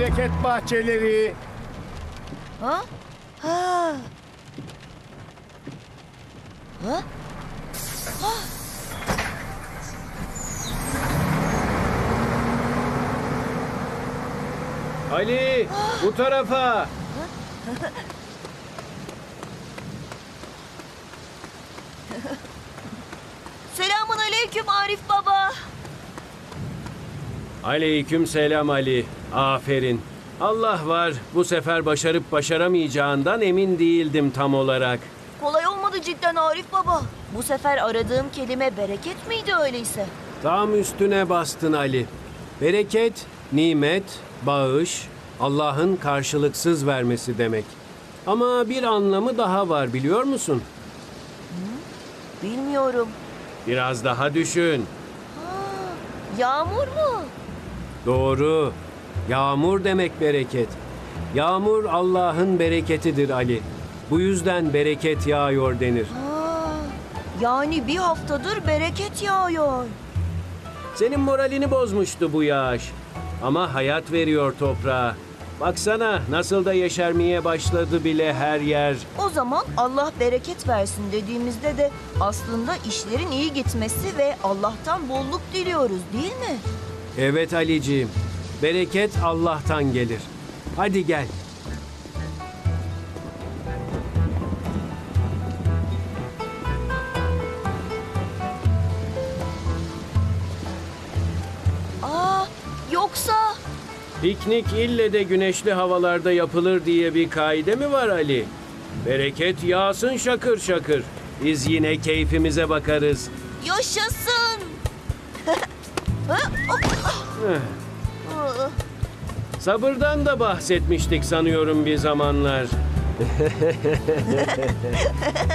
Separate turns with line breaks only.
bereket bahçeleri.
Ha? Ha? Ha?
Ali, bu tarafa.
Selamun aleyküm Arif Baba.
Aleyküm selam Ali. Aferin. Allah var. Bu sefer başarıp başaramayacağından emin değildim tam olarak.
Kolay olmadı cidden Arif Baba. Bu sefer aradığım kelime bereket miydi öyleyse?
Tam üstüne bastın Ali. Bereket, nimet, bağış, Allah'ın karşılıksız vermesi demek. Ama bir anlamı daha var biliyor musun?
Bilmiyorum.
Biraz daha düşün.
Yağmur mu?
Doğru. Yağmur demek bereket. Yağmur Allah'ın bereketidir Ali. Bu yüzden bereket yağıyor denir.
Yani bir haftadır bereket yağıyor.
Senin moralini bozmuştu bu yağış. Ama hayat veriyor toprağa. Baksana nasıl da yeşermeye başladı bile her yer.
O zaman Allah bereket versin dediğimizde de aslında işlerin iyi gitmesi ve Allah'tan bolluk diliyoruz değil mi?
Evet Aliciğim. Bereket Allah'tan gelir. Hadi gel.
Yoksa...
Piknik ille de güneşli havalarda yapılır diye bir kaide mi var Ali? Bereket yağsın şakır şakır. Biz yine keyfimize bakarız.
Yaşasın!
Sabırdan da bahsetmiştik sanıyorum bir zamanlar.